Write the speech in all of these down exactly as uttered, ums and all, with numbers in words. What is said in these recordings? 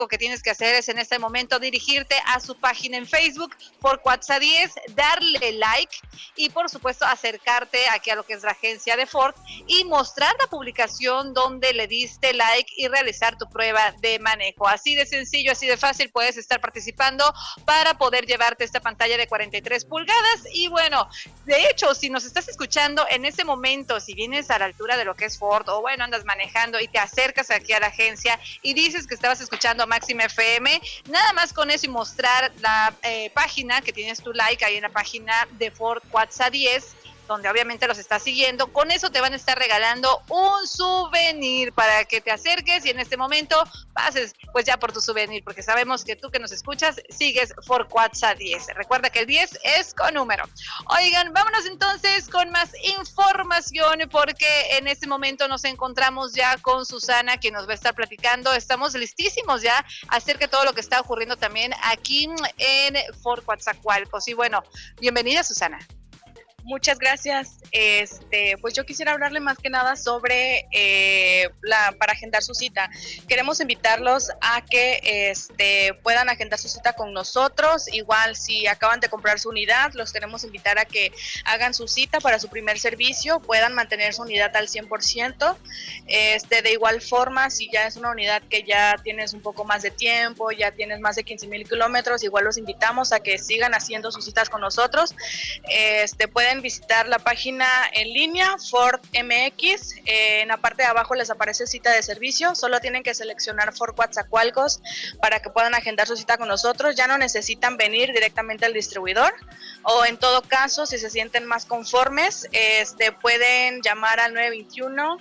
que tienes que hacer es en este momento dirigirte a su página en Facebook, Ford Cuatza diez, darle like y por supuesto acercarte aquí a lo que es la agencia de Ford y mostrar la publicación donde le diste like y realizar tu prueba de manejo. Así de sencillo, así de fácil puedes estar participando para poder llevarte esta pantalla de cuarenta y tres pulgadas. Y bueno, de hecho, si nos estás escuchando en ese momento, si vienes a la altura de lo que es Ford o bueno, andas manejando y te acercas aquí a la agencia y dices que estabas escuchando Máxima F M, nada más con eso y mostrar la eh, página que tienes tu like ahí en la página de Ford Cuatza diez, donde obviamente los estás siguiendo, con eso te van a estar regalando un souvenir para que te acerques y en este momento pases pues ya por tu souvenir, porque sabemos que tú que nos escuchas sigues Ford Cuatza diez. Recuerda que el diez es con número. Oigan, vámonos entonces con más información, porque en este momento nos encontramos ya con Susana, quien nos va a estar platicando. Estamos listísimos ya acerca de todo lo que está ocurriendo también aquí en Ford Coatzacoalcos. Y bueno, bienvenida, Susana. Muchas gracias. Este, pues yo quisiera hablarle más que nada sobre eh, la para agendar su cita. Queremos invitarlos a que este, puedan agendar su cita con nosotros. Igual si acaban de comprar su unidad, los queremos invitar a que hagan su cita para su primer servicio, puedan mantener su unidad al cien por ciento. Este, de igual forma, si ya es una unidad que ya tienes un poco más de tiempo, ya tienes más de quince mil kilómetros, igual los invitamos a que sigan haciendo sus citas con nosotros. Este, pueden visitar la página en línea Ford M X, eh, en la parte de abajo les aparece cita de servicio, solo tienen que seleccionar Ford Coatzacoalcos para que puedan agendar su cita con nosotros. Ya no necesitan venir directamente al distribuidor, o en todo caso, si se sienten más conformes, este, pueden llamar al nueve veintiuno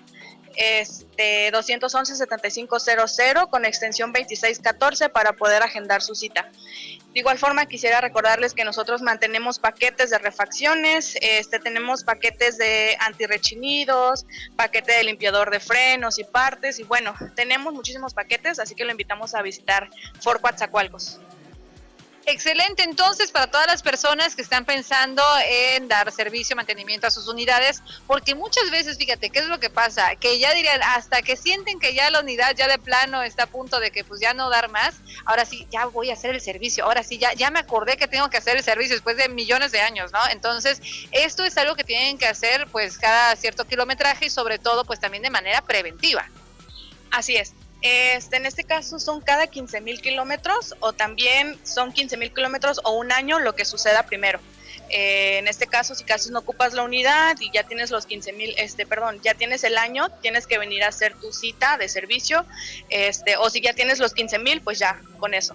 Este, dos once, setenta y cinco cero cero con extensión veintiséis catorce para poder agendar su cita. De igual forma, quisiera recordarles que nosotros mantenemos paquetes de refacciones, este, tenemos paquetes de antirrechinidos, paquete de limpiador de frenos y partes, y bueno, tenemos muchísimos paquetes, así que lo invitamos a visitar Ford Coatzacoalcos. Excelente, entonces, para todas las personas que están pensando en dar servicio, mantenimiento a sus unidades, porque muchas veces, fíjate, ¿qué es lo que pasa? Que ya dirían, hasta que sienten que ya la unidad ya de plano está a punto de que pues ya no dar más, ahora sí, ya voy a hacer el servicio, ahora sí, ya, ya me acordé que tengo que hacer el servicio después de millones de años, ¿no? Entonces, esto es algo que tienen que hacer pues cada cierto kilometraje y sobre todo pues también de manera preventiva. Así es. Este, en este caso son cada quince mil kilómetros o también son quince mil kilómetros o un año lo que suceda primero. Eh, en este caso, si casi no ocupas la unidad y ya tienes los quince mil, este, perdón, ya tienes el año, tienes que venir a hacer tu cita de servicio, este, o si ya tienes los quince mil, pues ya, con eso.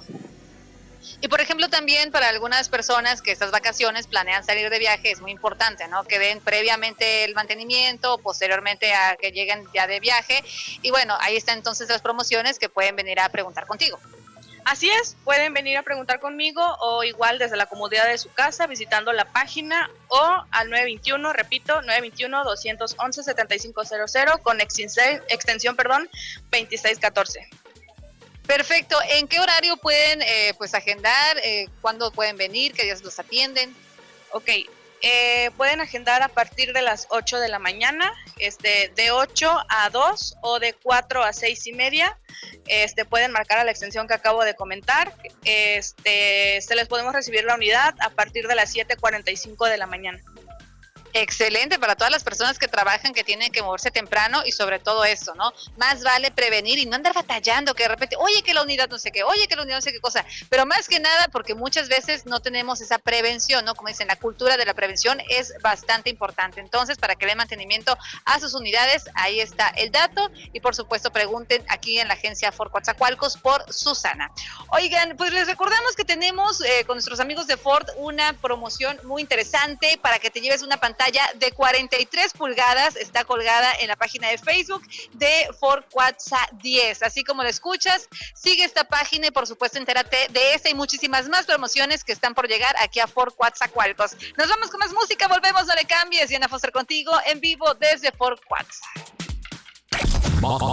Y por ejemplo también para algunas personas que estas vacaciones planean salir de viaje, es muy importante, ¿no? Que den previamente el mantenimiento, posteriormente a que lleguen ya de viaje. Y bueno, ahí están entonces las promociones que pueden venir a preguntar contigo. Así es, pueden venir a preguntar conmigo o igual desde la comodidad de su casa visitando la página o al nueve veintiuno, repito, nueve veintiuno, dos once, setenta y cinco cero cero con extensión, extensión perdón, veintiséis catorce. Perfecto. ¿En qué horario pueden eh, pues agendar? Eh, ¿Cuándo pueden venir? ¿Qué días los atienden? Ok, eh, pueden agendar a partir de las ocho de la mañana, este, de ocho a dos o de cuatro a seis y media. Este, pueden marcar a la extensión que acabo de comentar. Este, se les podemos recibir la unidad a partir de las siete cuarenta y cinco de la mañana. Excelente para todas las personas que trabajan, que tienen que moverse temprano y sobre todo eso, ¿no? Más vale prevenir y no andar batallando que de repente, oye, que la unidad no sé qué, oye, que la unidad no sé qué cosa, pero más que nada porque muchas veces no tenemos esa prevención, ¿no? Como dicen, la cultura de la prevención es bastante importante. Entonces, para que den mantenimiento a sus unidades, ahí está el dato y por supuesto pregunten aquí en la agencia Ford Coatzacoalcos por Susana. Oigan, pues les recordamos que tenemos eh, con nuestros amigos de Ford una promoción muy interesante para que te lleves una pantalla de cuarenta y tres pulgadas, está colgada en la página de Facebook de Ford Cuatza diez, así como lo escuchas, sigue esta página y por supuesto entérate de esta y muchísimas más promociones que están por llegar aquí a Ford Coatzacoalcos. Nos vamos con más música, volvemos, no le cambies, Diana Foster contigo en vivo desde Ford Cuatza.